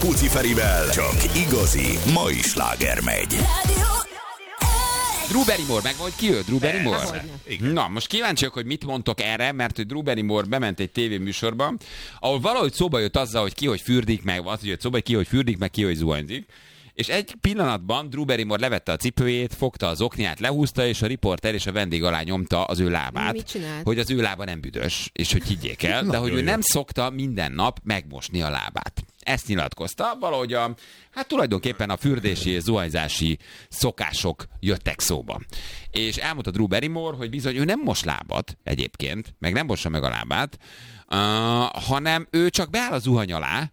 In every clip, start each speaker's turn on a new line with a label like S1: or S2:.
S1: Puci Ferivel csak igazi mai sláger megy.
S2: Drew Barrymore, meg vagy ki ő? Drew Barrymore?
S3: Igen.
S2: Na, most kíváncsiak, hogy mit mondtok erre, mert hogy Drew Barrymore bement egy tévéműsorba, ahol valahogy szóba jött azzal, hogy ki hogy fürdik meg, az jött szóba, hogy ki hogy fürdik meg, ki hogy zuhanyzik. És egy pillanatban Drew Barrymore levette a cipőjét, fogta az okniát, lehúzta, és a riporter és a vendég alá nyomta az ő lábát.
S4: Mit csinált?
S2: Hogy az ő lába nem büdös, és hogy higgyék el, de hogy ő nem szokta minden nap megmosni a lábát. Ezt nyilatkozta, valahogy hát tulajdonképpen a fürdési és zuhanyzási szokások jöttek szóba. És elmondta Drew Barrymore, hogy bizony ő nem mos lábat egyébként, meg nem mossa meg a lábát, hanem ő csak beáll a zuhany alá,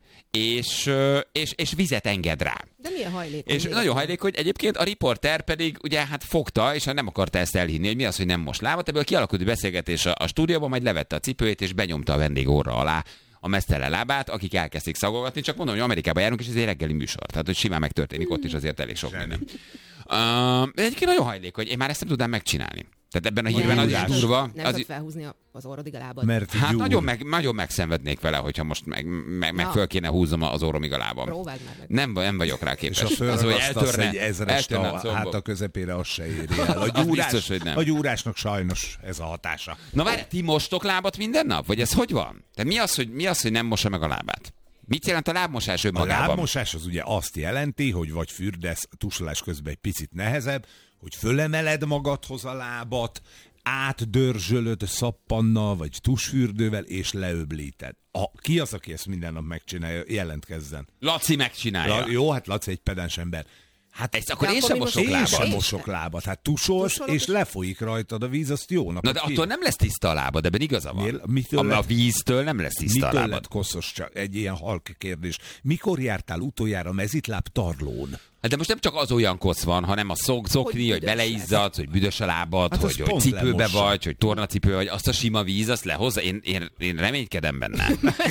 S2: és vizet enged rá.
S4: De milyen hajlékony?
S2: És nagyon hajlékony, egyébként a riporter pedig ugye hát fogta, és nem akarta ezt elhinni, hogy mi az, hogy nem mos lábat. Ebből kialakult beszélgetés a stúdióban, majd levette a cipőjét, és benyomta a vendég orra alá a mesztelen lábát, akik elkezdték szagolgatni. Csak mondom, hogy Amerikában járunk, és ez egy reggeli műsor. Tehát, hogy simán megtörténik ott is azért elég sok minden. Egyébként nagyon hajlékony, én már ezt nem tudnám megcsinálni. Tehát ebben a hírben az is durva.
S4: Nem tudod felhúzni az orrodig a lábad.
S3: Mert
S2: hát nagyon megszenvednék vele, hogyha most meg föl kéne húznom az orromig a lábam.
S4: Próbáld már meg.
S2: Nem vagyok rá képes.
S3: És ha fölragasztasz egy ezrest
S2: a
S3: a háta közepére, az se éri el.
S2: biztos, hogy nem.
S3: A gyúrásnak sajnos ez a hatása.
S2: Na várj, ti mostok lábat minden nap? Vagy ez hogy van? De mi az, hogy nem mossa meg a lábát? Mit jelent a lábmosás önmagában?
S3: A lábmosás az ugye azt jelenti, hogy vagy fürdesz tusolás közben egy picit nehezebb, hogy fölemeled magadhoz a lábat, átdörzsölöd szappannal, vagy tusfürdővel, és leöblíted. Ki az, aki ezt minden nap megcsinálja? Jelentkezzen.
S2: Laci megcsinálja.
S3: Jó, hát Laci egy pedens ember. Hát
S2: akkor én sem mosok
S3: én
S2: lábat.
S3: sem mosok lábat. Hát tusolsz, és lefolyik rajtad a víz, azt jó napot.
S2: Na de attól nem lesz tiszta a lábad, ebben igaza van. A víztől nem lesz tiszta a
S3: lábad.
S2: lábad.
S3: Lett koszos, csak egy ilyen halk kérdés. Mikor jártál utoljára mezitláb tarlón?
S2: Hát de most nem csak az olyan kosz van, hanem a szokni, hogy beleizzadsz, hogy büdös a lábad,
S3: hát
S2: hogy cipőbe vagy, hogy tornacipő vagy, azt a sima víz, azt lehozza. Én reménykedem benne.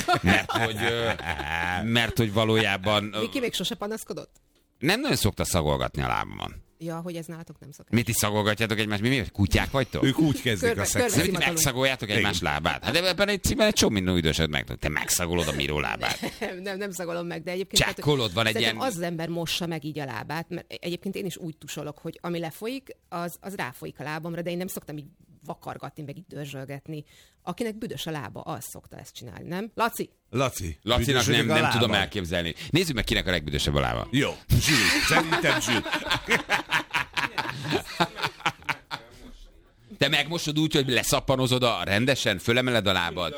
S2: mert hogy valójában...
S4: Viki még sose panaszkodott?
S2: Nem nagyon szokta szagolgatni a lábamon.
S4: Ja, hogy ez nálatok nem szokás.
S2: Mit is szagolgatjátok egymást? Mi kutyák vagytok?
S3: Ők úgy kezdik a szexet.
S2: Hogy megszagoljátok egymás lábát? Hát ebben egy címben egy csomó minden üdösöd meg. Te megszagolod a Miró lábát.
S4: Nem szagolom meg, de egyébként...
S2: Csekkolod, van egy ilyen...
S4: Az ember mossa meg így a lábát, mert egyébként én is úgy tusolok, hogy ami lefolyik, az ráfolyik a lábamra, de én nem szoktam így vakargatni, meg így dörzsölgetni. Akinek büdös a lába, az szokta ezt csinálni, nem?
S2: Lacinak nem tudom elképzelni. Nézzük meg, kinek a legbüdösebb a lába.
S3: Jó, Zsül, szerintem Zsül.
S2: Te megmosod úgy, hogy leszappanozod rendesen, fölemeled a lábad.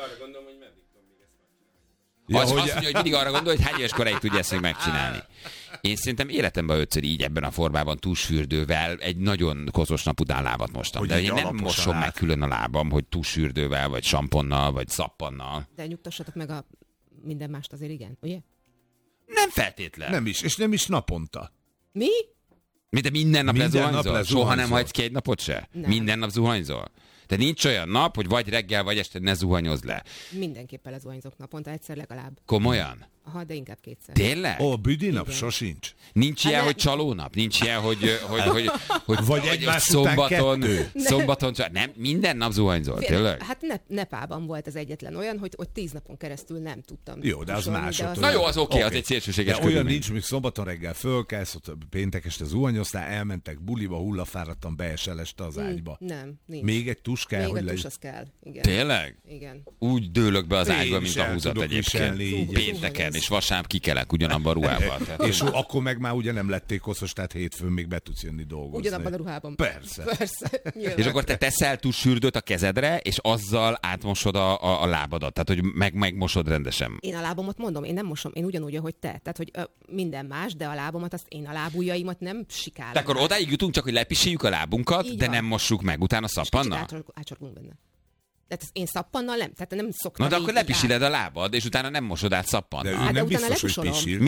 S2: Azt mondja, hogy mindig arra gondol, hogy hány éves koráig tudja ezt még megcsinálni. Én szerintem életemben 5-ször így ebben a formában tusfürdővel egy nagyon koszos nap után lábat mostam.
S3: Hogy
S2: de én nem mosom meg
S3: át.
S2: külön a lábam, hogy tusfürdővel, vagy samponnal, vagy szappannal.
S4: De nyugtassatok meg a minden mást azért, igen, ugye?
S2: Nem feltétlen.
S3: Nem is, és nem is naponta.
S4: Mi?
S2: De minden nap
S3: Minden
S2: lezuhanyzol?
S3: nap
S2: Soha nem
S3: lezuhanyzol.
S2: hagysz ki egy napot se?
S4: Nem.
S2: Minden nap zuhanyzol? De nincs olyan nap, hogy vagy reggel, vagy este ne zuhanyozz le.
S4: Mindenképpen lezuhanyzok naponta, egyszer legalább.
S2: Komolyan?
S4: Aha, de inkább kétszer.
S2: Tényleg?
S3: Büdinap
S4: Igen.
S3: sosincs.
S2: Nincs ilyen,
S4: Hát
S2: hogy csalónap? Nincs ilyen, hogy
S3: Vagy egymás után kettő?
S2: Szombaton nem, minden nap zuhanyzol, tényleg?
S4: Hát Nepában volt az egyetlen olyan, hogy 10 napon keresztül nem tudtam.
S3: Jó, de az
S4: tusolni,
S3: másodszor.
S2: Na jó, az oké, az
S3: Oké.
S2: egy szélsőséges
S3: De olyan
S2: körülmény.
S3: nincs, hogy szombaton reggel fölkelsz, ott péntek este zuhanyoztál, elmentek buliba, hullafáradtan beesel este az ágyba.
S4: Nem, nincs.
S3: Még egy tus kell,
S4: Még
S3: hogy
S4: a
S3: legyen.
S4: tus az kell. Igen.
S2: Tényleg?
S4: Igen.
S2: Úgy dőlök be az
S3: Én
S2: ágyba,
S3: is
S2: mint a
S3: el
S2: húzat
S3: tudok viselni
S2: egyébként.
S3: így.
S2: Pénteken, és vasárnap kikelek ugyanabban a ruhában. Tehát-
S3: És akkor meg már ugye nem lettél koszos, tehát hétfön még be tudsz jönni dolgozni.
S4: Ugyanabban a ruhában.
S3: Persze.
S4: Persze. Nyilván.
S2: És akkor te teszel tusfürdőt a kezedre, és azzal átmosod a lábadat. Tehát, hogy megmosod rendesen.
S4: Én a lábamat mondom, én nem mosom, én ugyanúgy, ahogy te. Tehát, hogy minden más, de a lábamat, azt én a lábujjaimat nem sikálom.
S2: De akkor odáig jutunk, csak hogy lepisiljük a lábunkat,
S4: Így
S2: de
S4: van.
S2: nem mossuk meg utána szappannal?
S4: Átsorgunk benne. Tehát én szappannal nem, tehát nem szoktam.
S2: Na de akkor
S4: így
S2: lepisiled a lábad, és utána nem mosod át
S3: De
S2: szappannal.
S3: ő
S4: Hát de
S3: nem
S4: utána
S3: biztos, hogy
S4: letusolom.
S3: pisil.